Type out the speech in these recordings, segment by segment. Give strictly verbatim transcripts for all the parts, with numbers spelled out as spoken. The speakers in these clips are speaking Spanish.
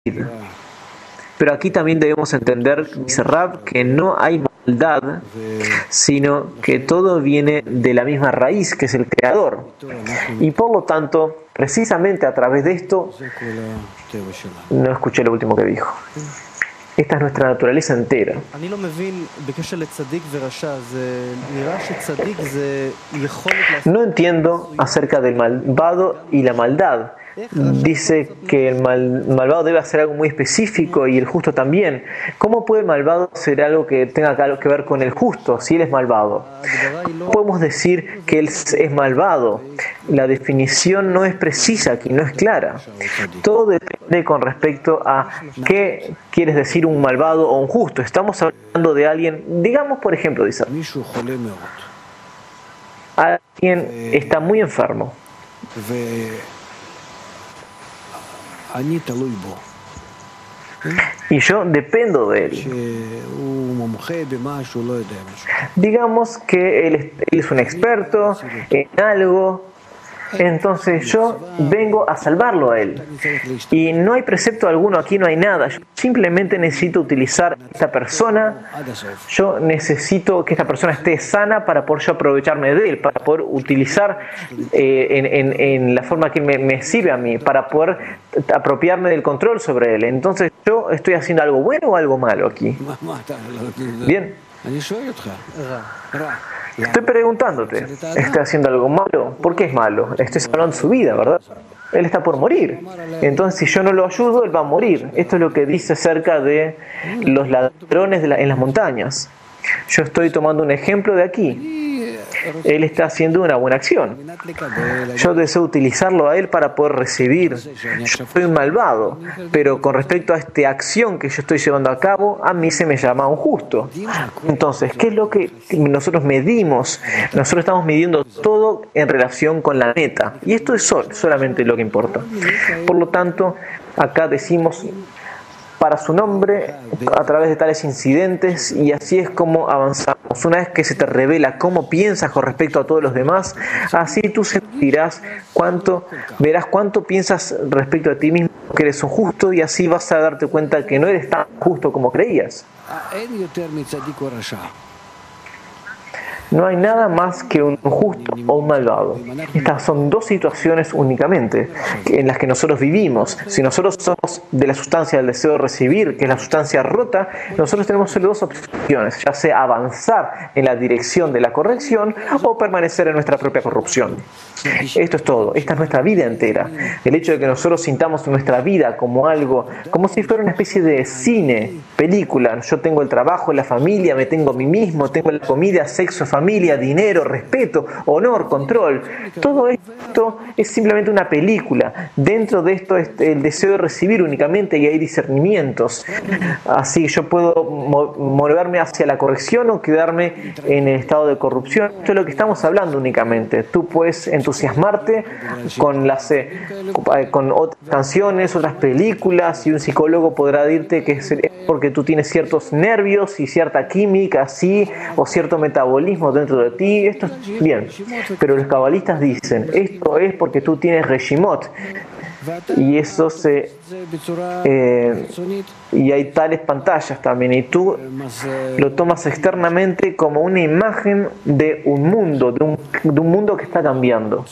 Pero aquí también debemos entender, dice Rab, que no hay maldad, sino que todo viene de la misma raíz, que es el Creador. Y por lo tanto, precisamente a través de esto, no escuché lo último que dijo. Esta es nuestra naturaleza entera. No entiendo acerca del malvado y la maldad. Dice que el mal, malvado debe hacer algo muy específico y el justo también. ¿Cómo puede el malvado hacer algo que tenga que ver con el justo si él es malvado? ¿Cómo podemos decir que él es malvado? La definición no es precisa aquí, no es clara. Todo depende con respecto a qué quieres decir un malvado o un justo. Estamos hablando de alguien, digamos por ejemplo, dice, alguien está muy enfermo. Y yo dependo de él. Digamos que él es, él es un experto en algo, entonces yo vengo a salvarlo a él. Y no hay precepto alguno aquí, no hay nada. Yo simplemente necesito utilizar a esta persona. Yo necesito que esta persona esté sana para poder yo aprovecharme de él, para poder utilizar eh, en, en, en la forma que me, me sirve a mí, para poder apropiarme del control sobre él. Entonces yo estoy haciendo algo bueno o algo malo aquí. Bien. Estoy preguntándote, ¿está haciendo algo malo? ¿Por qué es malo? Estoy hablando de su vida, ¿verdad? Él está por morir. Entonces, si yo no lo ayudo, él va a morir. Esto es lo que dice acerca de los ladrones de la, en las montañas. Yo estoy tomando un ejemplo de aquí. Él está haciendo una buena acción. Yo deseo utilizarlo a él para poder recibir. Yo soy un malvado, pero con respecto a esta acción que yo estoy llevando a cabo, a mí se me llama un justo. Entonces, ¿qué es lo que nosotros medimos? Nosotros estamos midiendo todo en relación con la meta. Y esto es solamente lo que importa. Por lo tanto, acá decimos para su nombre a través de tales incidentes, y así es como avanzamos. Una vez que se te revela cómo piensas con respecto a todos los demás, así tú sentirás cuánto, verás cuánto piensas respecto a ti mismo, que eres un justo, y así vas a darte cuenta que no eres tan justo como creías. No hay nada más que un justo o un malvado. Estas son dos situaciones únicamente en las que nosotros vivimos. Si nosotros somos de la sustancia del deseo de recibir, que es la sustancia rota, nosotros tenemos solo dos opciones, ya sea avanzar en la dirección de la corrección o permanecer en nuestra propia corrupción. Esto es todo. Esta es nuestra vida entera. El hecho de que nosotros sintamos nuestra vida como algo, como si fuera una especie de cine, película. Yo tengo el trabajo, la familia, me tengo a mí mismo, tengo la comida, sexo, familia, dinero, respeto, honor, control. Todo esto es simplemente una película. Dentro de esto es el deseo de recibir únicamente, y hay discernimientos. Así yo puedo moverme hacia la corrección o quedarme en el estado de corrupción. Esto es lo que estamos hablando únicamente. Tú puedes entusiasmarte con las eh, con otras canciones, otras películas, y un psicólogo podrá decirte que es porque tú tienes ciertos nervios y cierta química así, o cierto metabolismo dentro de ti. Esto es bien, pero los cabalistas dicen esto es porque tú tienes reshimot, y eso se eh, y hay tales pantallas también, y tú lo tomas externamente como una imagen de un mundo, de un, de un mundo que está cambiando.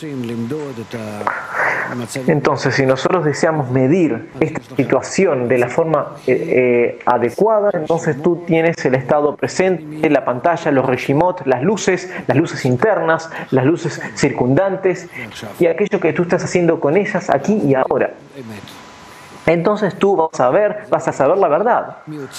Entonces, si nosotros deseamos medir esta situación de la forma eh, eh, adecuada, entonces tú tienes el estado presente, la pantalla, los reshimot, las luces, las luces internas, las luces circundantes, y aquello que tú estás haciendo con ellas aquí y ahora. Entonces tú vas a ver, vas a saber la verdad.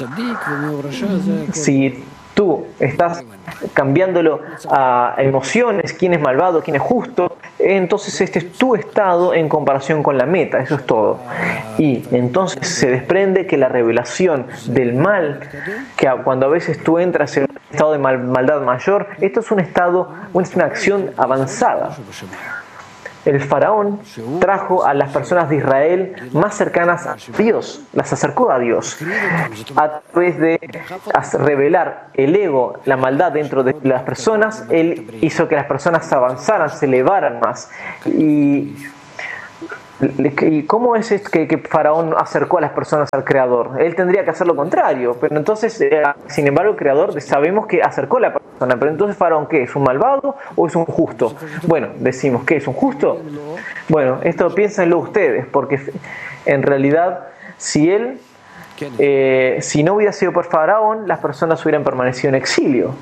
Si tú estás cambiándolo a emociones, quién es malvado, quién es justo, entonces este es tu estado en comparación con la meta, eso es todo. Y entonces se desprende que la revelación del mal, que cuando a veces tú entras en un estado de mal, maldad mayor, esto es un estado, es una acción avanzada. El faraón trajo a las personas de Israel más cercanas a Dios, las acercó a Dios a través de revelar el ego, la maldad dentro de las personas. Él hizo que las personas avanzaran, se elevaran más, y ¿Y cómo es que, que Faraón acercó a las personas al Creador? Él tendría que hacer lo contrario, pero entonces, eh, sin embargo, el Creador sabemos que acercó a la persona, pero entonces Faraón, ¿qué? ¿Es un malvado o es un justo? Bueno, decimos, ¿qué? ¿Es un justo? Bueno, esto piénsenlo ustedes, porque en realidad, si él, eh, si no hubiera sido por Faraón, las personas hubieran permanecido en exilio.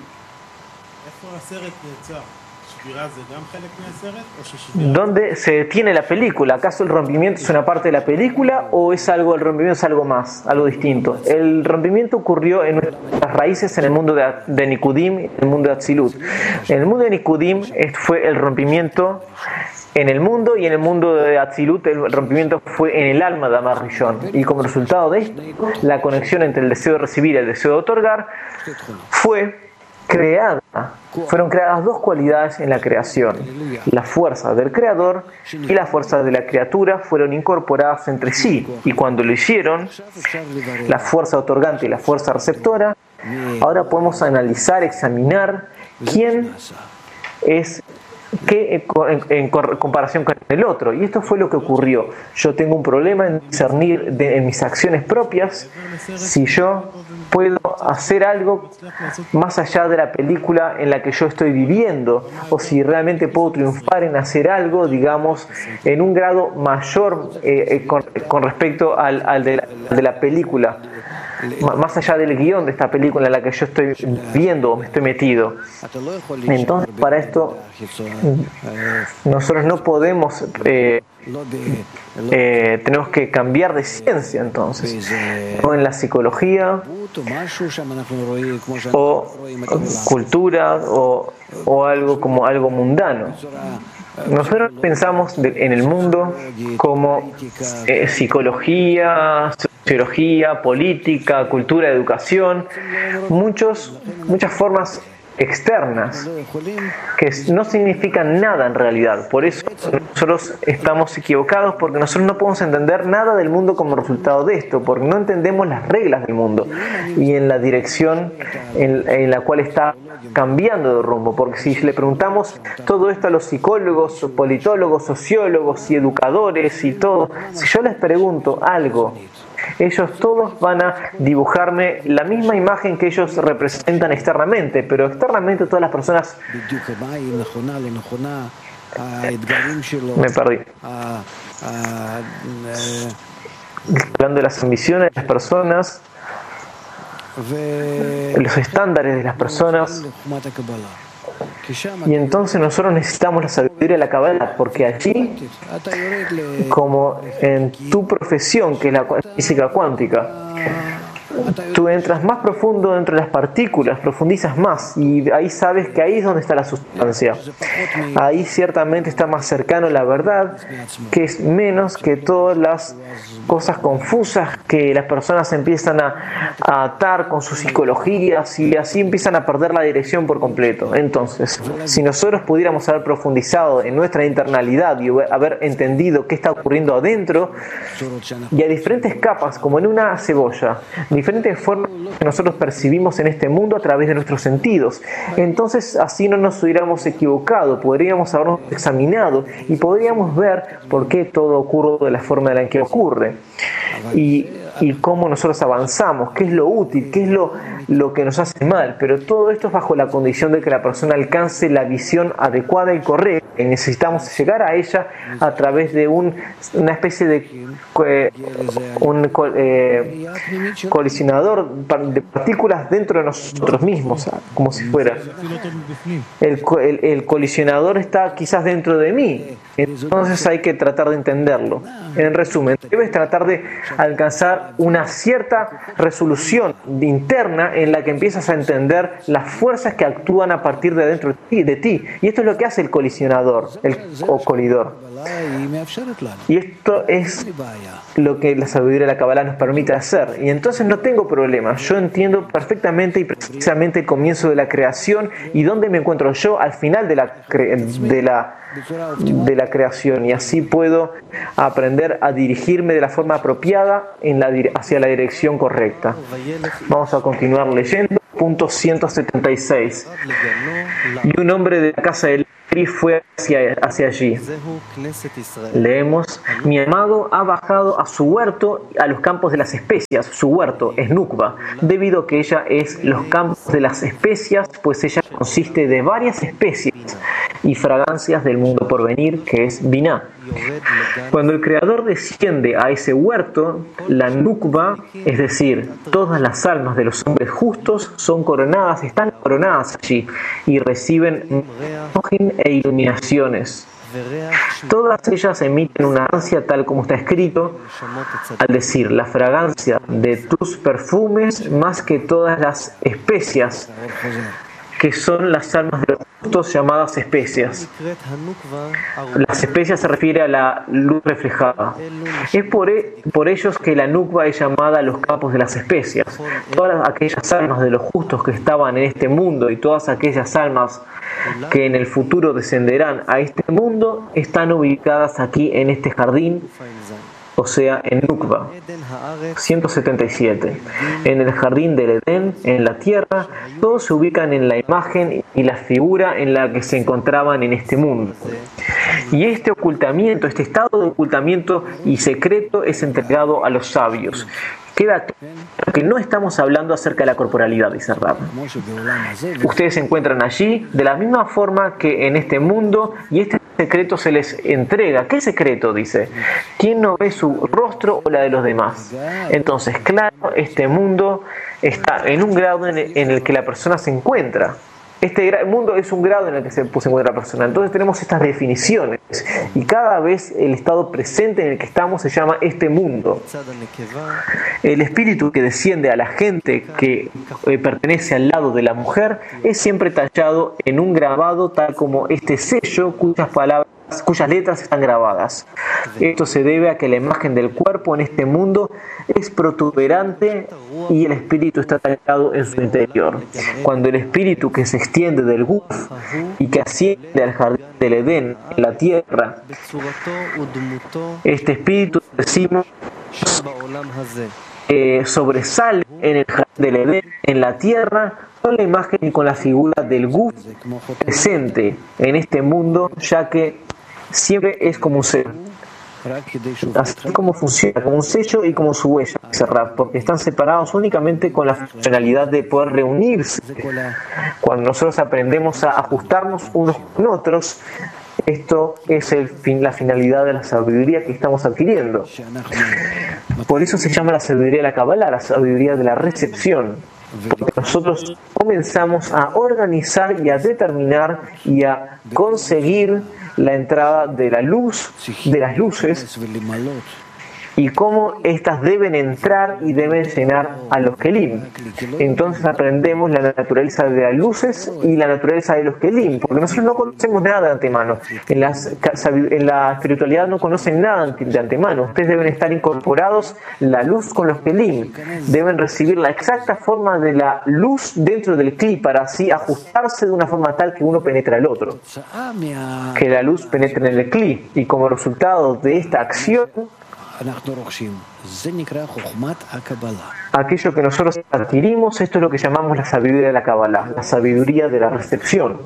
¿Dónde se detiene la película? ¿Acaso el rompimiento es una parte de la película o es algo, el rompimiento es algo más, algo distinto? El rompimiento ocurrió en nuestras raíces en el mundo de, de Nikudim, en el mundo de Atzilut. En el mundo de Nikudim fue el rompimiento en el mundo, y en el mundo de Atzilut el rompimiento fue en el alma de Amar Rishon. Y como resultado de esto, la conexión entre el deseo de recibir y el deseo de otorgar fue creada. Fueron creadas dos cualidades en la creación. La fuerza del creador y la fuerza de la criatura fueron incorporadas entre sí, y cuando lo hicieron, la fuerza otorgante y la fuerza receptora, ahora podemos analizar, examinar quién es qué en, en comparación con el otro. Y esto fue lo que ocurrió. Yo tengo un problema en discernir de, en mis acciones propias si yo puedo hacer algo más allá de la película en la que yo estoy viviendo, o si realmente puedo triunfar en hacer algo, digamos, en un grado mayor eh, eh, con, con respecto al, al de, la, de la película, más allá del guión de esta película en la que yo estoy viendo o me estoy metido. Entonces, para esto nosotros no podemos eh, eh, tenemos que cambiar de ciencia, entonces, o en la psicología o cultura o, o algo como algo mundano. Nosotros pensamos de, en el mundo como eh, psicología, sociología, política, cultura, educación, muchos, muchas formas externas que no significan nada en realidad. Por eso nosotros estamos equivocados, porque nosotros no podemos entender nada del mundo como resultado de esto, porque no entendemos las reglas del mundo y en la dirección en, en la cual está cambiando de rumbo. Porque si le preguntamos todo esto a los psicólogos, politólogos, sociólogos y educadores y todo, si yo les pregunto algo, ellos todos van a dibujarme la misma imagen que ellos representan externamente, pero externamente todas las personas... Me perdí. Hablando de las ambiciones de las personas, los estándares de las personas, y entonces nosotros necesitamos la sabiduría de la Kabbalah, porque allí, como en tu profesión, que es la física cuántica, tú entras más profundo dentro de las partículas, profundizas más, y ahí sabes que ahí es donde está la sustancia. Ahí ciertamente está más cercano a la verdad, que es menos que todas las cosas confusas que las personas empiezan a, a atar con sus psicologías, y así empiezan a perder la dirección por completo. Entonces, si nosotros pudiéramos haber profundizado en nuestra internalidad y haber entendido qué está ocurriendo adentro, y a diferentes capas, como en una cebolla, diferentes formas que nosotros percibimos en este mundo a través de nuestros sentidos, entonces así no nos hubiéramos equivocado, podríamos habernos examinado y podríamos ver por qué todo ocurre de la forma en la que ocurre, y, y cómo nosotros avanzamos, qué es lo útil, qué es lo, lo que nos hace mal. Pero todo esto es bajo la condición de que la persona alcance la visión adecuada y correcta, y necesitamos llegar a ella a través de un, una especie de eh, un eh, colisionador de partículas dentro de nosotros mismos, como si fuera el, el, el colisionador está quizás dentro de mí. Entonces hay que tratar de entenderlo. En resumen, debes tratar de alcanzar una cierta resolución interna en la que empiezas a entender las fuerzas que actúan a partir de dentro de ti, de ti. Y esto es lo que hace el colisionador, el, o colidor. Y esto es lo que la sabiduría de la Kabbalah nos permite hacer. Y entonces no tengo problema. Yo entiendo perfectamente y precisamente el comienzo de la creación y dónde me encuentro yo al final de la, de la, de la creación. Y así puedo aprender a dirigirme de la forma apropiada en la, hacia la dirección correcta. Vamos a continuar leyendo. Punto ciento setenta y seis. Y un hombre de la casa de y fue hacia, hacia allí. Leemos: mi amado ha bajado a su huerto, a los campos de las especias. Su huerto es Nukba, debido a que ella es los campos de las especias, pues ella consiste de varias especies y fragancias del mundo por venir, que es Binah. Cuando el Creador desciende a ese huerto, la Nukba, es decir, todas las almas de los hombres justos, son coronadas, están coronadas allí y reciben e iluminaciones. Todas ellas emiten una fragancia tal como está escrito, al decir: la fragancia de tus perfumes más que todas las especias, que son las almas de los justos llamadas especias. Las especias se refiere a la luz reflejada. Es por, e, por ellos que la Nukba es llamada los campos de las especias. Todas aquellas almas de los justos que estaban en este mundo y todas aquellas almas que en el futuro descenderán a este mundo están ubicadas aquí en este jardín, o sea, en Nukba. ciento setenta y siete. En el jardín del Edén, en la tierra, todos se ubican en la imagen y la figura en la que se encontraban en este mundo. Y este ocultamiento, este estado de ocultamiento y secreto es entregado a los sabios. Queda claro que no estamos hablando acerca de la corporalidad, dice Rab. Ustedes se encuentran allí de la misma forma que en este mundo, y este secreto se les entrega. ¿Qué secreto? Dice: ¿quién no ve su rostro o la de los demás? Entonces, claro, este mundo está en un grado en el, en el que la persona se encuentra. Este mundo es un grado en el que se, se encuentra la persona. Entonces tenemos estas definiciones y cada vez el estado presente en el que estamos se llama este mundo. El espíritu que desciende a la gente que eh, pertenece al lado de la mujer es siempre tallado en un grabado tal como este sello cuyas palabras cuyas letras están grabadas. Esto se debe a que la imagen del cuerpo en este mundo es protuberante y el espíritu está tallado en su interior. Cuando el espíritu que se extiende del Guf y que asciende al jardín del Edén, en la tierra, este espíritu, decimos, eh, sobresale en el jardín del Edén, en la tierra, con la imagen y con la figura del Guf presente en este mundo, ya que siempre es como un sello. Así como funciona, como un sello y como su huella, cerrar, porque están separados únicamente con la funcionalidad de poder reunirse. Cuando nosotros aprendemos a ajustarnos unos con otros, esto es el fin, la finalidad de la sabiduría que estamos adquiriendo. Por eso se llama la sabiduría de la Kabbalah, la sabiduría de la recepción. Porque nosotros comenzamos a organizar y a determinar y a conseguir la entrada de la luz, de las luces, y cómo éstas deben entrar y deben llenar a los kelim. Entonces aprendemos la naturaleza de las luces y la naturaleza de los kelim, porque nosotros no conocemos nada de antemano. En, las, en la espiritualidad no conocen nada de antemano. Ustedes deben estar incorporados la luz con los kelim. Deben recibir la exacta forma de la luz dentro del kli para así ajustarse de una forma tal que uno penetre al otro. Que la luz penetre en el kli. Y como resultado de esta acción, aquello que nosotros adquirimos, esto es lo que llamamos la sabiduría de la Kabbalah, la sabiduría de la recepción.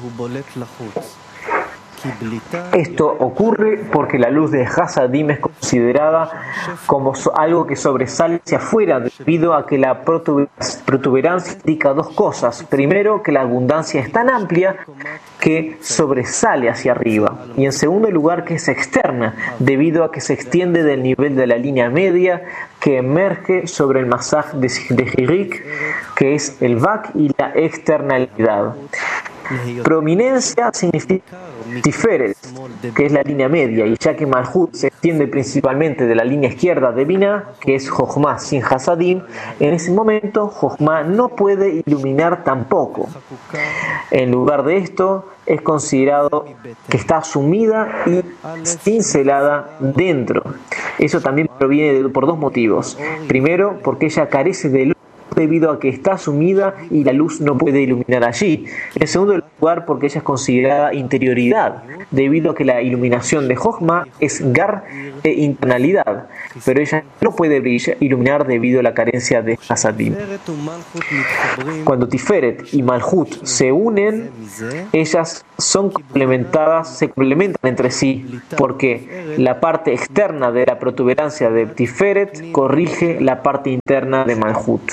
Esto ocurre porque la luz de Hasadim es considerada como algo que sobresale hacia afuera, debido a que la protuberancia indica dos cosas. Primero, que la abundancia es tan amplia que sobresale hacia arriba. Y en segundo lugar, que es externa, debido a que se extiende del nivel de la línea media que emerge sobre el masaj de Hirik, que es el Vak y la externalidad. Prominencia significa Tiferet, que es la línea media, y ya que Malhut se extiende principalmente de la línea izquierda de Binah, que es Jochma sin Hasadim, en ese momento Jochma no puede iluminar tampoco. En lugar de esto, es considerado que está sumida y cincelada dentro. Eso también proviene de, por dos motivos. Primero, porque ella carece de luz debido a que está sumida y la luz no puede iluminar allí. En segundo lugar, lugar porque ella es considerada interioridad, debido a que la iluminación de Jochma es gar e internalidad, pero ella no puede brillar, iluminar debido a la carencia de Hasadim. Cuando Tiferet y Malhut se unen, ellas son complementadas, se complementan entre sí, porque la parte externa de la protuberancia de Tiferet corrige la parte interna de Malhut.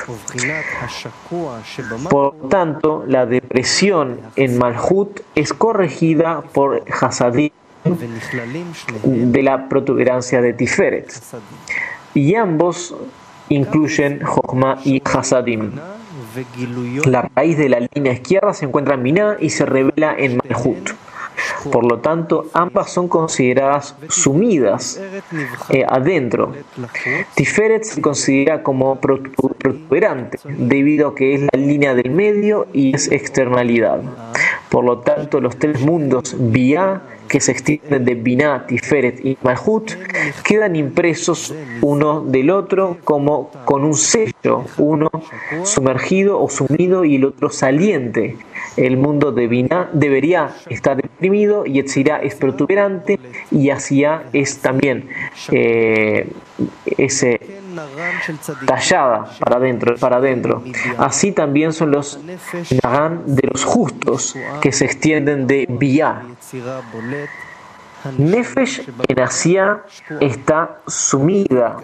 Por tanto, la depresión en Malhut es corregida por Hasadim de la protuberancia de Tiferet, y ambos incluyen Jochma y Hasadim. La raíz de la línea izquierda se encuentra en Binah y se revela en Malhut. Por lo tanto, ambas son consideradas sumidas eh, adentro. Tiferet se considera como protuberante debido a que es la línea del medio y es externalidad. Por lo tanto, los tres mundos Biah, que se extienden de Binah, Tiferet y Malhut, quedan impresos uno del otro como con un sello, uno sumergido o sumido y el otro saliente. El mundo de Binah debería estar deprimido, y Yetzirah es protuberante y Asiá es también eh, ese tallada para adentro, para adentro. Así también son los Nagan de los justos, que se extienden de Biah. Nefesh en Asiá está sumida.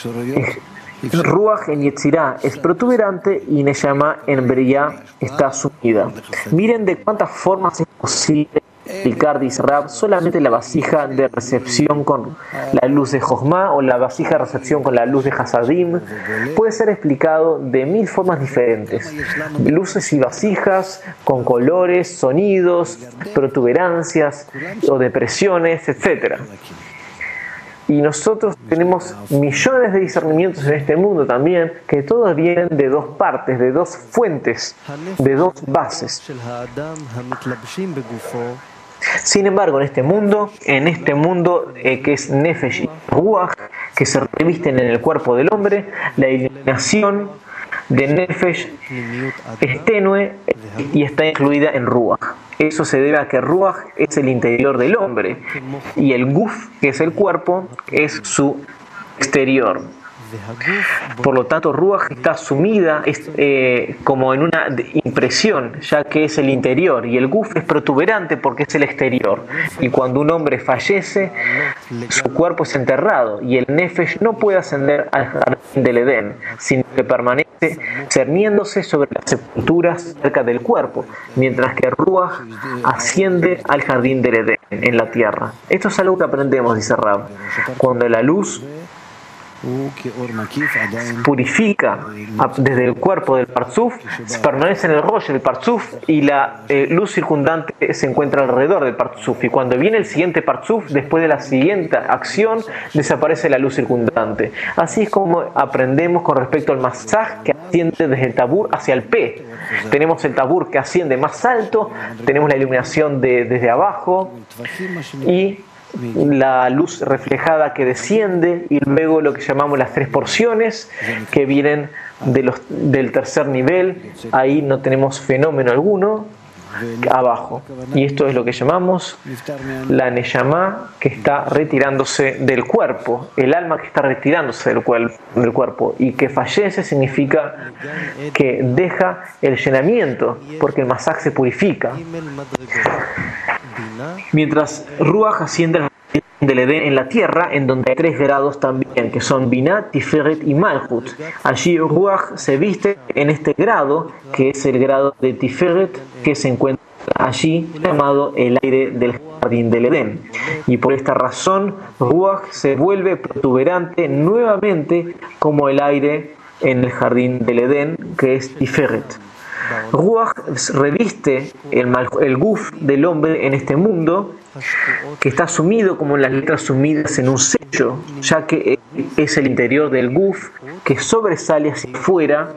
Ruach en Yetzirah es protuberante y Neshama en Beriah está sumida. Miren de cuántas formas es posible explicar, dice Rab, solamente la vasija de recepción con la luz de Jochma o la vasija de recepción con la luz de Hasadim puede ser explicado de mil formas diferentes. Luces y vasijas con colores, sonidos, protuberancias o depresiones, etcétera. Y nosotros tenemos millones de discernimientos en este mundo también, que todos vienen de dos partes, de dos fuentes, de dos bases. Sin embargo, en este mundo, en este mundo eh, que es Nefesh y Ruach, que se revisten en el cuerpo del hombre, la iluminación de Nefesh es tenue y está incluida en Ruach. Eso se debe a que Ruach es el interior del hombre y el Guf, que es el cuerpo, es su exterior. Por lo tanto, Ruach está sumida es, eh, como en una impresión, ya que es el interior, y el Guf es protuberante porque es el exterior. Y cuando un hombre fallece, su cuerpo es enterrado, y el Nefesh no puede ascender al jardín del Edén, sino que permanece cerniéndose sobre las sepulturas cerca del cuerpo, mientras que Ruach asciende al jardín del Edén, en la tierra. Esto es algo que aprendemos, dice Rab. Cuando la luz purifica desde el cuerpo del Partzuf, se permanece en el rollo del Partzuf, y la eh, luz circundante se encuentra alrededor del Partzuf, y cuando viene el siguiente Partzuf, después de la siguiente acción, desaparece la luz circundante. Así es como aprendemos con respecto al Masaj, que asciende desde el Tabur hacia el P. Tenemos el Tabur que asciende más alto, tenemos la iluminación de, desde abajo, y la luz reflejada que desciende, y luego lo que llamamos las tres porciones que vienen de los, del tercer nivel. Ahí no tenemos fenómeno alguno abajo, y esto es lo que llamamos la Neshama, que está retirándose del cuerpo, el alma que está retirándose del, cuerpo, del cuerpo y que fallece significa que deja el llenamiento, porque el Masaj se purifica. Mientras Ruach asciende al jardín del Edén en la tierra, en donde hay tres grados también, que son Binah, Tiferet y Malhut. Allí Ruach se viste en este grado, que es el grado de Tiferet, que se encuentra allí, llamado el aire del jardín del Edén. Y por esta razón, Ruach se vuelve protuberante nuevamente como el aire en el jardín del Edén, que es Tiferet. Ruach reviste el, el Guf del hombre en este mundo, que está sumido como las letras sumidas en un sello, ya que es el interior del Guf que sobresale hacia afuera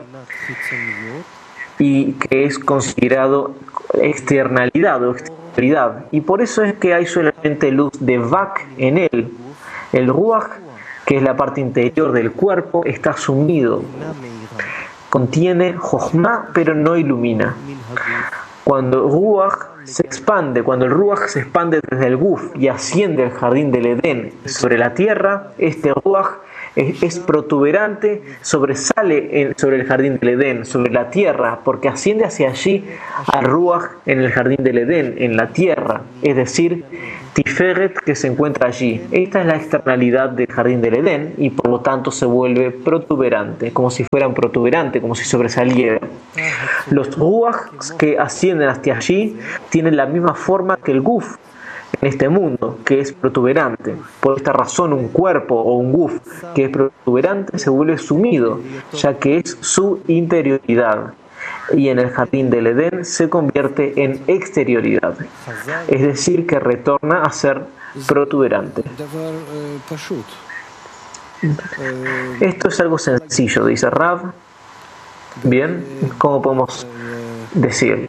y que es considerado externalidad o exterioridad. Y por eso es que hay solamente luz de Vak en él. El Ruach, que es la parte interior del cuerpo, está sumido. Contiene Jochma, pero no ilumina. Cuando Ruach se expande, cuando el Ruach se expande desde el Guf y asciende al jardín del Edén sobre la tierra, este Ruach es, es protuberante, sobresale en, sobre el jardín del Edén, sobre la tierra, porque asciende hacia allí al Ruach en el jardín del Edén, en la tierra, es decir, Tiferet que se encuentra allí. Esta es la externalidad del jardín del Edén y por lo tanto se vuelve protuberante, como si fuera un protuberante, como si sobresaliera. Los Ruach que ascienden hasta allí tienen la misma forma que el Guf en este mundo, que es protuberante. Por esta razón, un cuerpo o un Guf que es protuberante se vuelve sumido, ya que es su interioridad. Y en el jardín del Edén se convierte en exterioridad, es decir, que retorna a ser protuberante. Esto es algo sencillo, dice Rav. Bien, ¿cómo podemos decirlo?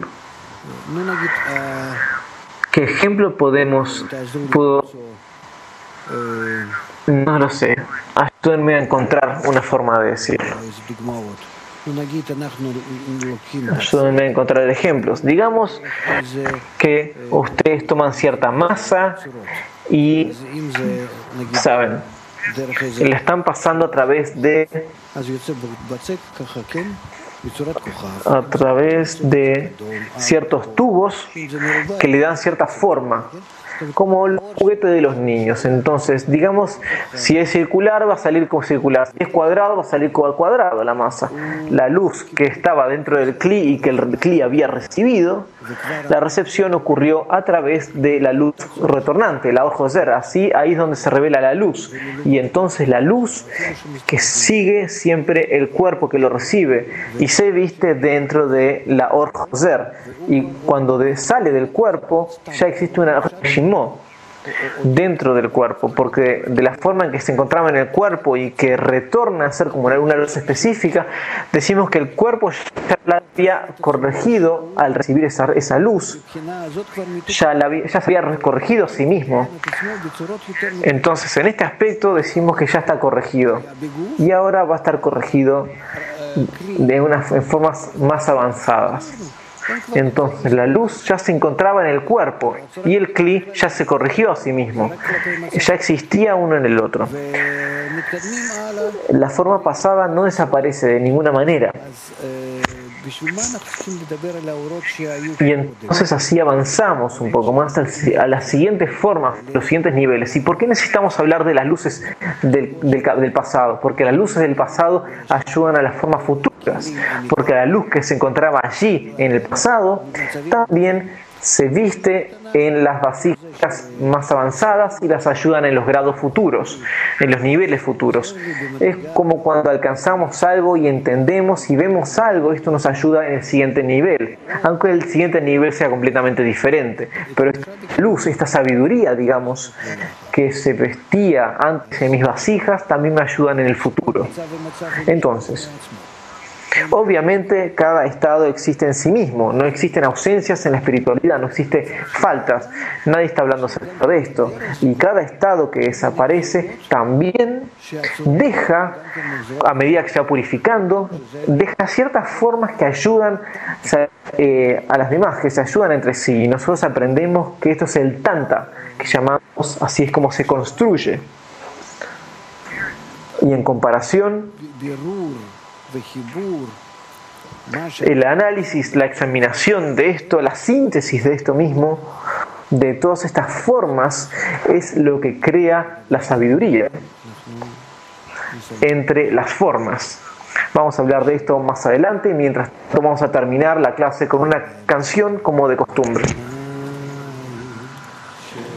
¿Qué ejemplo podemos... Puedo, no lo sé. Ayúdenme a encontrar una forma de decirlo. Ayúdenme a encontrar ejemplos. Digamos que ustedes toman cierta masa y, saben, la están pasando a través de a través de ciertos tubos que le dan cierta forma, como el juguete de los niños. Entonces, digamos, si es circular va a salir como circular, si es cuadrado va a salir como al cuadrado la masa. La luz que estaba dentro del cli y que el cli había recibido, la recepción ocurrió a través de la luz retornante, la Or Joser. Así, ahí es donde se revela la luz, y entonces la luz que sigue siempre el cuerpo que lo recibe y se viste dentro de la Or Joser, y cuando de, sale del cuerpo ya existe una Shimó dentro del cuerpo, porque de la forma en que se encontraba en el cuerpo y que retorna a ser como una luz específica, decimos que el cuerpo ya la había corregido al recibir esa, esa luz, ya, la había, ya se había corregido a sí mismo. Entonces en este aspecto decimos que ya está corregido, y ahora va a estar corregido de unas en formas más avanzadas. Entonces la luz ya se encontraba en el cuerpo y el cli ya se corrigió a sí mismo, ya existía uno en el otro. La forma pasada no desaparece de ninguna manera, y entonces así avanzamos un poco más a las siguientes formas, los siguientes niveles. ¿Y por qué necesitamos hablar de las luces del, del, del pasado? Porque las luces del pasado ayudan a las formas futuras, porque la luz que se encontraba allí en el pasado también se viste en las vasijas más avanzadas y las ayudan en los grados futuros, en los niveles futuros. Es como cuando alcanzamos algo y entendemos y vemos algo, esto nos ayuda en el siguiente nivel, aunque el siguiente nivel sea completamente diferente. Pero esta luz, esta sabiduría, digamos, que se vestía antes en mis vasijas, también me ayudan en el futuro. Entonces, obviamente cada estado existe en sí mismo, no existen ausencias en la espiritualidad, no existen faltas, nadie está hablando acerca de esto, y cada estado que desaparece también deja, a medida que se va purificando, deja ciertas formas que ayudan eh, a las demás, que se ayudan entre sí, y nosotros aprendemos que esto es el Tanta, que llamamos, así es como se construye. Y en comparación, el análisis, la examinación de esto, la síntesis de esto mismo, de todas estas formas, es lo que crea la sabiduría entre las formas. Vamos a hablar de esto más adelante, mientras vamos a terminar la clase con una canción como de costumbre.